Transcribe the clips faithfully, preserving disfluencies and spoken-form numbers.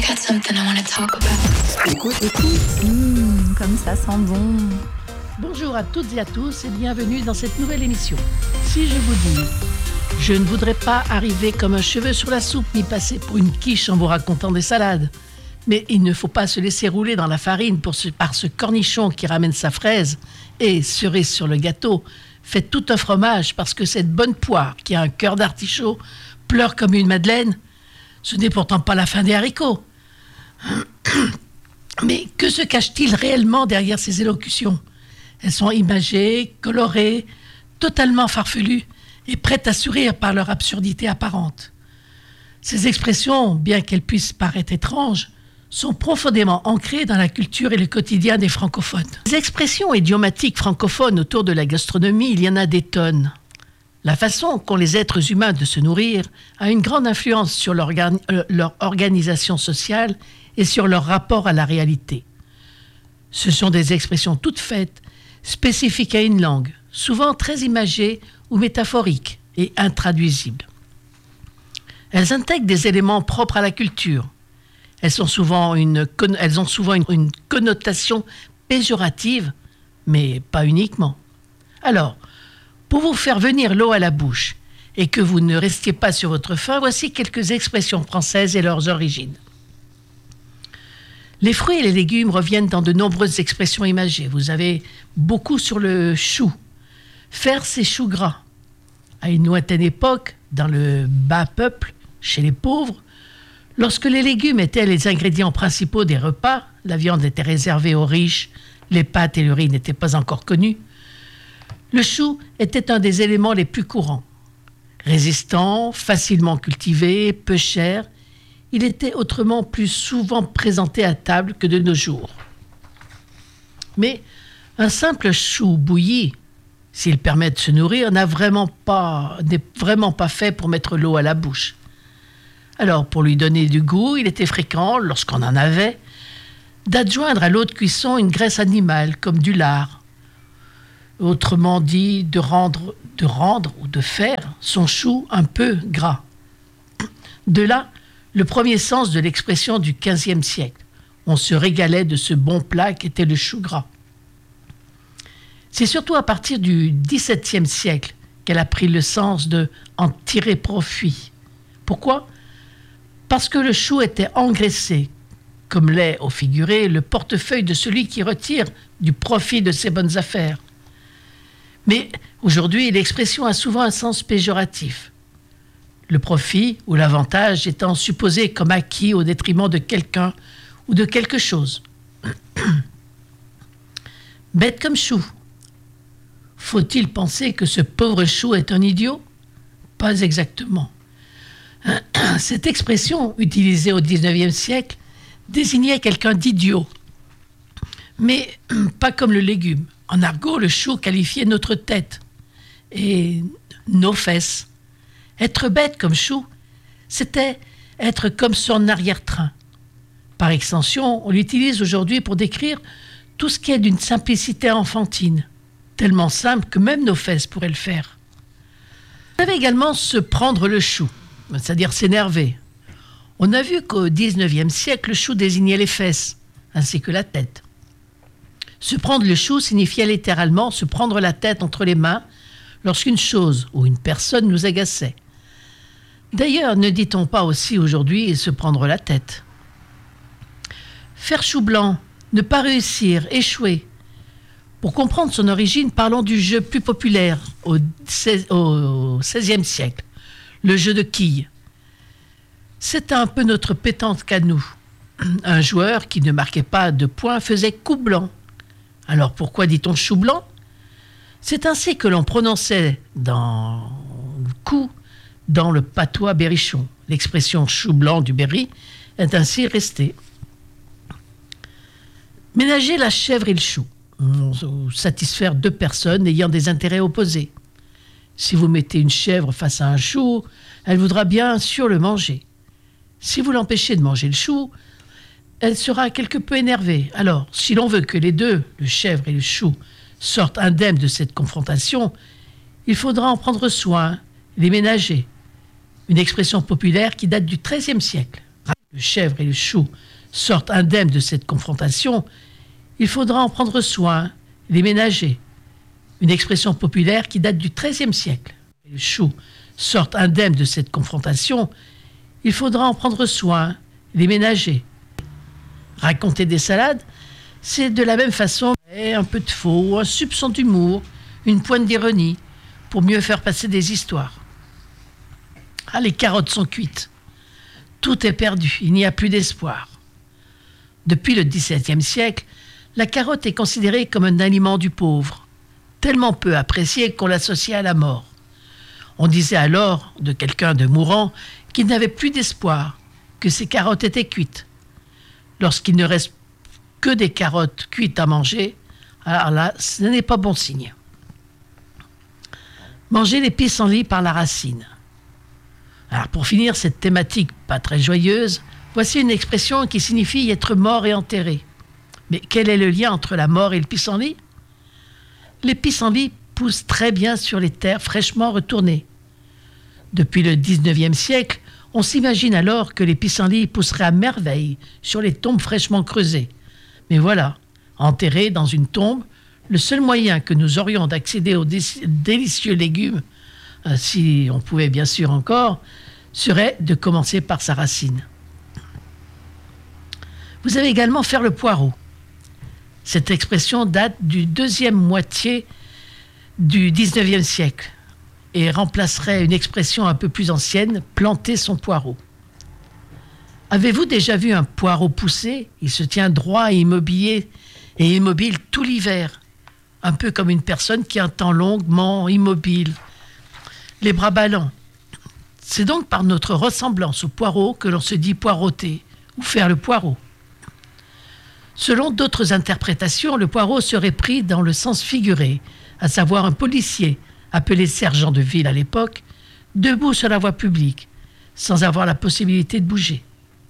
got something I want to talk about. Écoute, écoute. Mmh, comme ça sent bon. Bonjour à toutes et à tous et bienvenue dans cette nouvelle émission. Si je vous dis, je ne voudrais pas arriver comme un cheveu sur la soupe ni passer pour une quiche en vous racontant des salades. Mais il ne faut pas se laisser rouler dans la farine pour ce, par ce cornichon qui ramène sa fraise et, cerise sur le gâteau, fait tout un fromage parce que cette bonne poire qui a un cœur d'artichaut pleure comme une madeleine. Ce n'est pourtant pas la fin des haricots. Mais que se cache-t-il réellement derrière ces élocutions ? Elles sont imagées, colorées, totalement farfelues et prêtes à sourire par leur absurdité apparente. Ces expressions, bien qu'elles puissent paraître étranges, sont profondément ancrées dans la culture et le quotidien des francophones. Les expressions idiomatiques francophones autour de la gastronomie, il y en a des tonnes. La façon qu'ont les êtres humains de se nourrir a une grande influence sur l'organ- euh, leur organisation sociale et sur leur rapport à la réalité. Ce sont des expressions toutes faites, spécifiques à une langue, souvent très imagées ou métaphoriques et intraduisibles. Elles intègrent des éléments propres à la culture. Elles, sont souvent une, elles ont souvent une, une connotation péjorative, mais pas uniquement. Alors, pour vous faire venir l'eau à la bouche et que vous ne restiez pas sur votre faim, voici quelques expressions françaises et leurs origines. Les fruits et les légumes reviennent dans de nombreuses expressions imagées. Vous avez beaucoup sur le chou. Faire ses choux gras. À une lointaine époque, dans le bas peuple, chez les pauvres, lorsque les légumes étaient les ingrédients principaux des repas, la viande était réservée aux riches, les pâtes et le riz n'étaient pas encore connus, le chou était un des éléments les plus courants. Résistant, facilement cultivé, peu cher, il était autrement plus souvent présenté à table que de nos jours. Mais un simple chou bouilli, s'il permet de se nourrir, n'a vraiment pas, n'est vraiment pas fait pour mettre l'eau à la bouche. Alors, pour lui donner du goût, il était fréquent, lorsqu'on en avait, d'adjoindre à l'eau de cuisson une graisse animale, comme du lard. Autrement dit, de rendre, de rendre ou de faire son chou un peu gras. De là, le premier sens de l'expression du quinzième siècle. On se régalait de ce bon plat qu'était le chou gras. C'est surtout à partir du dix-septième siècle qu'elle a pris le sens de « en tirer profit ». Pourquoi ? Parce que le chou était engraissé, comme l'est, au figuré, le portefeuille de celui qui retire du profit de ses bonnes affaires. Mais aujourd'hui, l'expression a souvent un sens péjoratif. Le profit ou l'avantage étant supposé comme acquis au détriment de quelqu'un ou de quelque chose. Bête comme chou. Faut-il penser que ce pauvre chou est un idiot ? Pas exactement. Cette expression, utilisée au dix-neuvième siècle, désignait quelqu'un d'idiot. Mais pas comme le légume. En argot, le chou qualifiait notre tête et nos fesses. Être bête comme chou, c'était être comme son arrière-train. Par extension, on l'utilise aujourd'hui pour décrire tout ce qui est d'une simplicité enfantine, tellement simple que même nos fesses pourraient le faire. On avait également se prendre le chou, c'est-à-dire s'énerver. On a vu qu'au dix-neuvième siècle, le chou désignait les fesses, ainsi que la tête. Se prendre le chou signifiait littéralement se prendre la tête entre les mains lorsqu'une chose ou une personne nous agaçait. D'ailleurs, ne dit-on pas aussi aujourd'hui se prendre la tête ? Faire chou blanc, ne pas réussir, échouer. Pour comprendre son origine, parlons du jeu plus populaire au seizième siècle, le jeu de quilles. C'est un peu notre pétanque à nous. Un joueur qui ne marquait pas de points faisait coup blanc. Alors pourquoi dit-on chou blanc ? C'est ainsi que l'on prononçait dans le coup dans le patois berrichon. L'expression chou blanc du Berry est ainsi restée. Ménager la chèvre et le chou. Satisfaire deux personnes ayant des intérêts opposés. Si vous mettez une chèvre face à un chou, elle voudra bien sûr le manger. Si vous l'empêchez de manger le chou, elle sera quelque peu énervée. Alors, si l'on veut que les deux, le chèvre et le chou, sortent indemnes de cette confrontation, il faudra en prendre soin, les ménager. Une expression populaire qui date du treizième siècle. le chèvre et le chou sortent indemnes de cette confrontation, il faudra en prendre soin, les ménager. Une expression populaire qui date du treizième siècle. Le chou sortent indemnes de cette confrontation, il faudra en prendre soin, les ménager. Raconter des salades, c'est de la même façon un peu de faux, un soupçon d'humour, une pointe d'ironie, pour mieux faire passer des histoires. Ah, les carottes sont cuites. Tout est perdu, il n'y a plus d'espoir. Depuis le dix-septième siècle, la carotte est considérée comme un aliment du pauvre, tellement peu apprécié qu'on l'associait à la mort. On disait alors de quelqu'un de mourant qu'il n'avait plus d'espoir, que ses carottes étaient cuites. Lorsqu'il ne reste que des carottes cuites à manger, alors là, ce n'est pas bon signe. Manger les pissenlits par la racine. Alors pour finir cette thématique pas très joyeuse, voici une expression qui signifie être mort et enterré. Mais quel est le lien entre la mort et le pissenlit ? Les pissenlits poussent très bien sur les terres fraîchement retournées. Depuis le dix-neuvième siècle, on s'imagine alors que les pissenlits pousseraient à merveille sur les tombes fraîchement creusées. Mais voilà, enterrés dans une tombe, le seul moyen que nous aurions d'accéder aux délicieux légumes, si on pouvait bien sûr encore, serait de commencer par sa racine. Vous avez également faire le poireau. Cette expression date du deuxième moitié du dix-neuvième siècle et remplacerait une expression un peu plus ancienne, planter son poireau. Avez-vous déjà vu un poireau pousser ? Il se tient droit et immobile, et immobile tout l'hiver, un peu comme une personne qui a un temps longuement immobile, les bras ballants. C'est donc par notre ressemblance au poireau que l'on se dit poireauter ou faire le poireau. Selon d'autres interprétations, le poireau serait pris dans le sens figuré, à savoir un policier, appelé sergent de ville à l'époque, debout sur la voie publique, sans avoir la possibilité de bouger.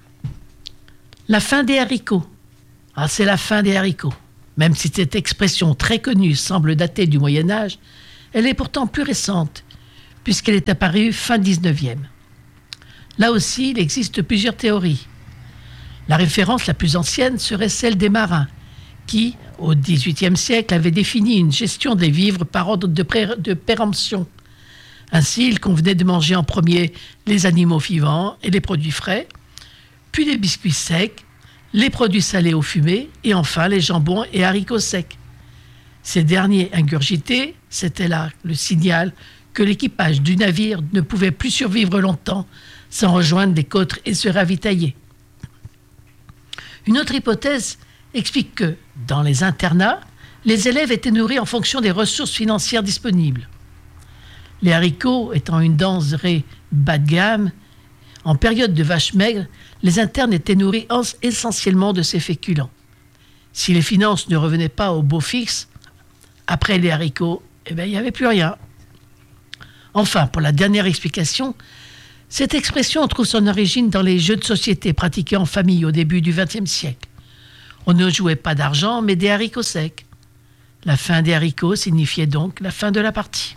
La fin des haricots. Ah, c'est la fin des haricots. Même si cette expression très connue semble dater du Moyen-Âge, elle est pourtant plus récente, puisqu'elle est apparue fin dix-neuvième. Là aussi, il existe plusieurs théories. La référence la plus ancienne serait celle des marins, qui, au dix-huitième siècle, avaient défini une gestion des vivres par ordre de, pré- de péremption. Ainsi, il convenait de manger en premier les animaux vivants et les produits frais, puis les biscuits secs, les produits salés au fumé, et enfin les jambons et haricots secs. Ces derniers ingurgités, c'était là le signal que l'équipage du navire ne pouvait plus survivre longtemps sans rejoindre les côtes et se ravitailler. Une autre hypothèse explique que, dans les internats, les élèves étaient nourris en fonction des ressources financières disponibles. Les haricots étant une denrée bas de gamme, en période de vache maigre, les internes étaient nourris essentiellement de ces féculents. Si les finances ne revenaient pas au beau fixe, après les haricots, eh bien, il n'y avait plus rien. Enfin, pour la dernière explication, cette expression trouve son origine dans les jeux de société pratiqués en famille au début du vingtième siècle. On ne jouait pas d'argent, mais des haricots secs. La fin des haricots signifiait donc la fin de la partie.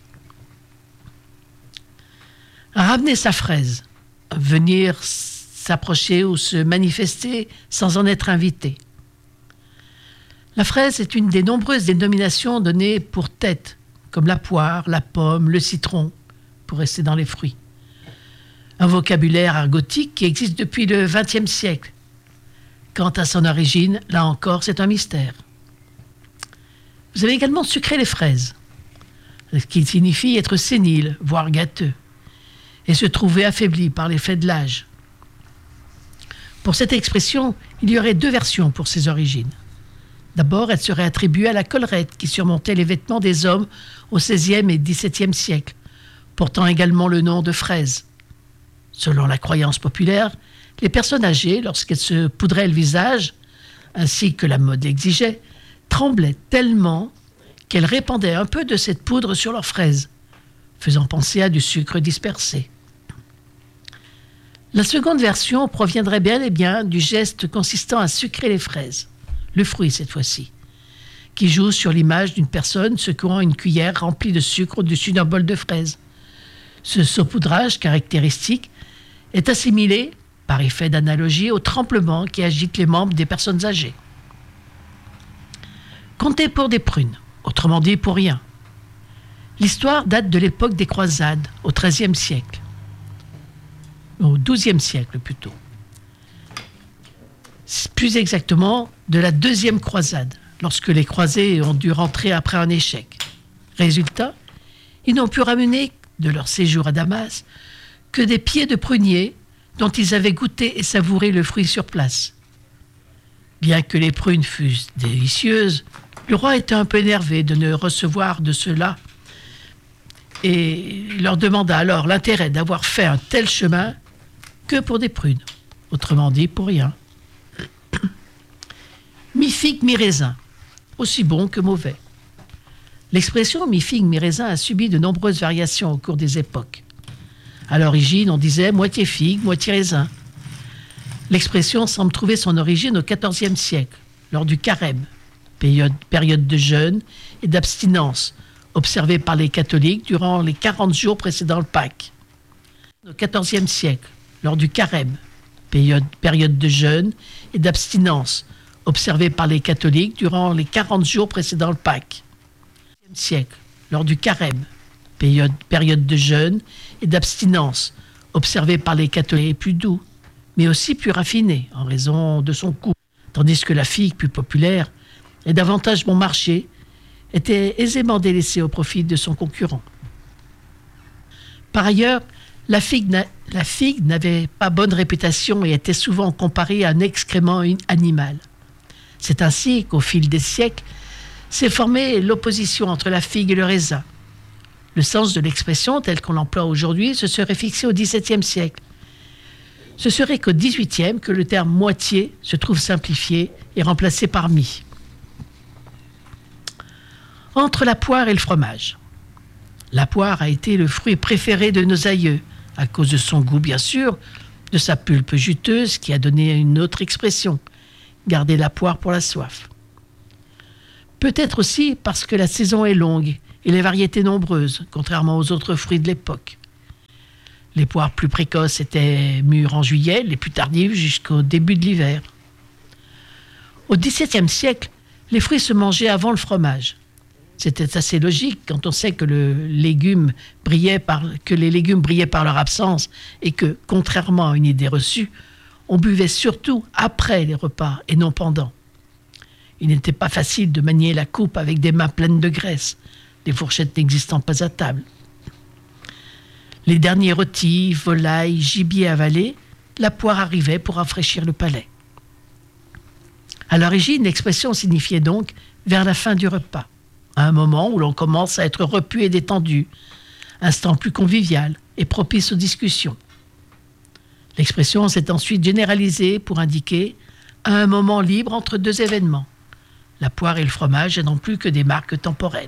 Ramener sa fraise, venir s'approcher ou se manifester sans en être invité. La fraise est une des nombreuses dénominations données pour tête, comme la poire, la pomme, le citron, pour rester dans les fruits. Un vocabulaire argotique qui existe depuis le vingtième siècle. Quant à son origine, là encore, c'est un mystère. Vous avez également sucré les fraises, ce qui signifie être sénile, voire gâteux, et se trouver affaibli par l'effet de l'âge. Pour cette expression, il y aurait deux versions pour ses origines. D'abord, elle serait attribuée à la collerette qui surmontait les vêtements des hommes au seizième et dix-septième siècle, portant également le nom de fraise. Selon la croyance populaire, les personnes âgées, lorsqu'elles se poudraient le visage, ainsi que la mode l'exigeait, tremblaient tellement qu'elles répandaient un peu de cette poudre sur leurs fraises, faisant penser à du sucre dispersé. La seconde version proviendrait bel et bien du geste consistant à sucrer les fraises, le fruit cette fois-ci, qui joue sur l'image d'une personne secouant une cuillère remplie de sucre au-dessus d'un bol de fraises. Ce saupoudrage caractéristique est assimilé par effet d'analogie au tremblement qui agite les membres des personnes âgées. Compter pour des prunes, autrement dit pour rien. L'histoire date de l'époque des croisades, au treizième siècle, au douzième siècle plutôt. Plus exactement, de la deuxième croisade, lorsque les croisés ont dû rentrer après un échec. Résultat, ils n'ont pu ramener de leur séjour à Damas que des pieds de pruniers dont ils avaient goûté et savouré le fruit sur place. Bien que les prunes fussent délicieuses, le roi était un peu énervé de ne recevoir de cela et leur demanda alors l'intérêt d'avoir fait un tel chemin que pour des prunes, autrement dit pour rien. Mi-figue, mi-raisin, aussi bon que mauvais. L'expression mi-figue, mi-raisin a subi de nombreuses variations au cours des époques. À l'origine, on disait moitié figue, moitié raisin. L'expression semble trouver son origine au quatorzième siècle, lors du carême, période, période de jeûne et d'abstinence, observée par les catholiques durant les quarante jours précédant le Pâques. Au quatorzième siècle, lors du carême, période, période de jeûne et d'abstinence, observée par les catholiques durant les quarante jours précédant le Pâques. Au quatorzième siècle, lors du carême, période, période de jeûne et d'abstinence, observée par les catholiques, plus doux, mais aussi plus raffiné en raison de son coût, tandis que la figue, plus populaire et davantage bon marché, était aisément délaissée au profit de son concurrent. Par ailleurs, la figue, n'a, la figue n'avait pas bonne réputation et était souvent comparée à un excrément animal. C'est ainsi qu'au fil des siècles, s'est formée l'opposition entre la figue et le raisin. Le sens de l'expression, tel qu'on l'emploie aujourd'hui, se serait fixé au dix-septième siècle. Ce serait qu'au dix-huitième que le terme « moitié » se trouve simplifié et remplacé par « mi ». Entre la poire et le fromage. La poire a été le fruit préféré de nos aïeux, à cause de son goût bien sûr, de sa pulpe juteuse qui a donné une autre expression, garder la poire pour la soif. Peut-être aussi parce que la saison est longue et les variétés nombreuses, contrairement aux autres fruits de l'époque. Les poires plus précoces étaient mûres en juillet, les plus tardives jusqu'au début de l'hiver. Au dix-septième siècle, les fruits se mangeaient avant le fromage. C'était assez logique quand on sait que, le légume brillait par, que les légumes brillaient par leur absence et que, contrairement à une idée reçue, on buvait surtout après les repas et non pendant. Il n'était pas facile de manier la coupe avec des mains pleines de graisse, les fourchettes n'existant pas à table. Les derniers rôtis, volailles, gibier avalés, la poire arrivait pour rafraîchir le palais. À l'origine, l'expression signifiait donc « vers la fin du repas », à un moment où l'on commence à être repu et détendu, instant plus convivial et propice aux discussions. L'expression s'est ensuite généralisée pour indiquer à un moment libre entre deux événements, la poire et le fromage n'étant plus que des marques temporelles.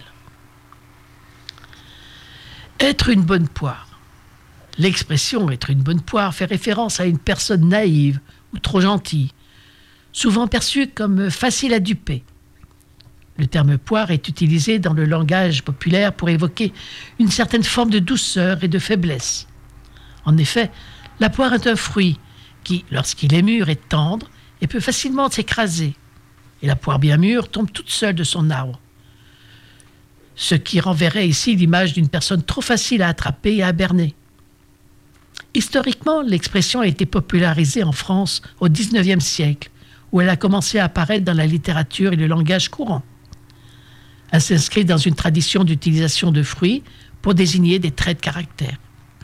Être une bonne poire. L'expression « être une bonne poire » fait référence à une personne naïve ou trop gentille, souvent perçue comme facile à duper. Le terme « poire » est utilisé dans le langage populaire pour évoquer une certaine forme de douceur et de faiblesse. En effet, la poire est un fruit qui, lorsqu'il est mûr, est tendre et peut facilement s'écraser. Et la poire bien mûre tombe toute seule de son arbre. Ce qui renverrait ici l'image d'une personne trop facile à attraper et à berner. Historiquement, l'expression a été popularisée en France au dix-neuvième siècle, où elle a commencé à apparaître dans la littérature et le langage courant. Elle s'inscrit dans une tradition d'utilisation de fruits pour désigner des traits de caractère.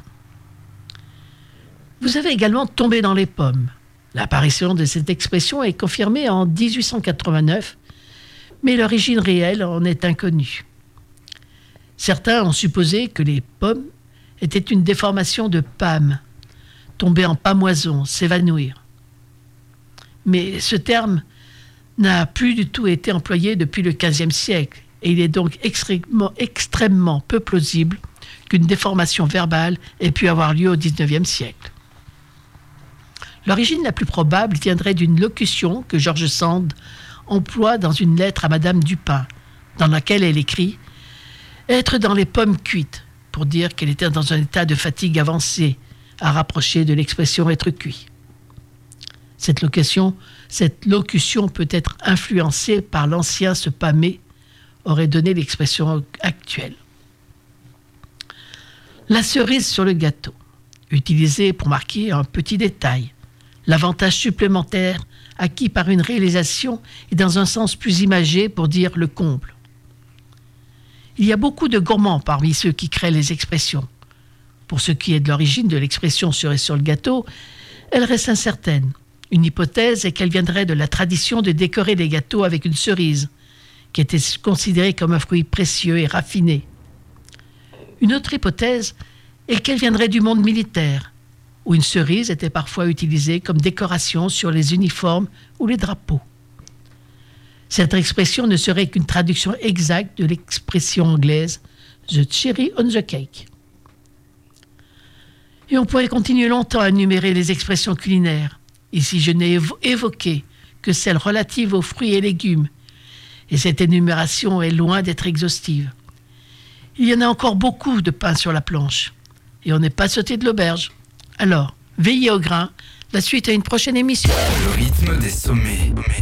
Vous avez également tombé dans les pommes. L'apparition de cette expression est confirmée en dix-huit cent quatre-vingt-neuf, mais l'origine réelle en est inconnue. Certains ont supposé que les pommes étaient une déformation de pâme, tomber en pâmoison, s'évanouir. Mais ce terme n'a plus du tout été employé depuis le quinzième siècle, et il est donc extrêmement, extrêmement peu plausible qu'une déformation verbale ait pu avoir lieu au dix-neuvième siècle. L'origine la plus probable viendrait d'une locution que George Sand emploie dans une lettre à Madame Dupin, dans laquelle elle écrit « Être dans les pommes cuites » pour dire qu'elle était dans un état de fatigue avancée, à rapprocher de l'expression « être cuit ». Cette locution, cette locution peut être influencée par l'ancien se pâmer, aurait donné l'expression actuelle. La cerise sur le gâteau, utilisée pour marquer un petit détail, l'avantage supplémentaire acquis par une réalisation et dans un sens plus imagé pour dire le comble. Il y a beaucoup de gourmands parmi ceux qui créent les expressions. Pour ce qui est de l'origine de l'expression cerise sur le gâteau, elle reste incertaine. Une hypothèse est qu'elle viendrait de la tradition de décorer les gâteaux avec une cerise, qui était considérée comme un fruit précieux et raffiné. Une autre hypothèse est qu'elle viendrait du monde militaire, où une cerise était parfois utilisée comme décoration sur les uniformes ou les drapeaux. Cette expression ne serait qu'une traduction exacte de l'expression anglaise « the cherry on the cake ». Et on pourrait continuer longtemps à énumérer les expressions culinaires. Ici, je n'ai évo- évoqué que celles relatives aux fruits et légumes, et cette énumération est loin d'être exhaustive. Il y en a encore beaucoup de pain sur la planche, et on n'est pas sauté de l'auberge. Alors, veillez au grain, la suite à une prochaine émission. Le rythme des sommets.